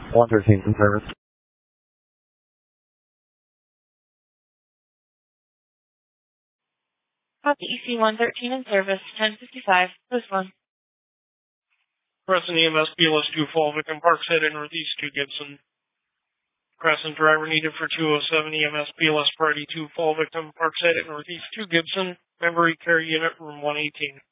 113 in service. Copy EC-113 in service, 1055, post 1. Crescent EMS BLS 2 fall victim Parkside at Northeast 2 Gibson. Crescent driver needed for 207 EMS BLS Priority 2 fall victim Parkside at Northeast 2 Gibson. Memory care unit room 118.